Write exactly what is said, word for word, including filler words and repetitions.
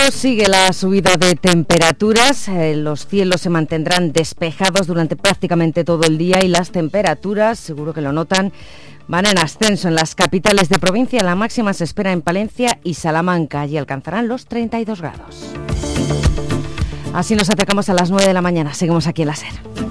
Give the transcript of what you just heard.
Sigue la subida de temperaturas, eh, los cielos se mantendrán despejados durante prácticamente todo el día y las temperaturas, seguro que lo notan, van en ascenso en las capitales de provincia. La máxima se espera en Palencia y Salamanca y alcanzarán los treinta y dos grados. Así nos acercamos a las nueve de la mañana, seguimos aquí en la SER.